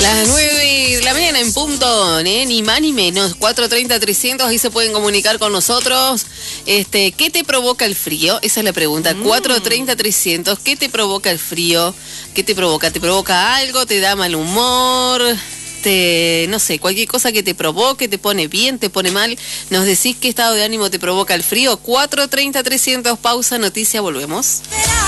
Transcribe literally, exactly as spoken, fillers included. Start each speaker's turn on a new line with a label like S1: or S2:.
S1: Las nueve de la mañana en punto, ¿eh? Ni más ni menos. cuatro treinta, trescientos, ahí se pueden comunicar con nosotros. Este, ¿qué te provoca el frío? Esa es la pregunta. Mm. cuatro treinta, trescientos, ¿qué te provoca el frío? ¿Qué te provoca? ¿Te provoca algo? ¿Te da mal humor? Te, no sé, cualquier cosa que te provoque, te pone bien, te pone mal. Nos decís qué estado de ánimo te provoca el frío. cuatro treinta, trescientos, pausa, noticia, volvemos.